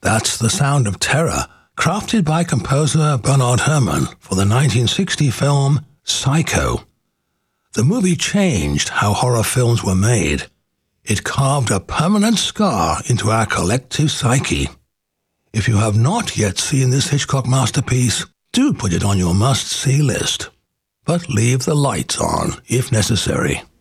That's the sound of terror, crafted by composer Bernard Herrmann for the 1960 film Psycho. The movie changed how horror films were made. It carved a permanent scar into our collective psyche. If you have not yet seen this Hitchcock masterpiece, do put it on your must-see list. But leave the lights on if necessary.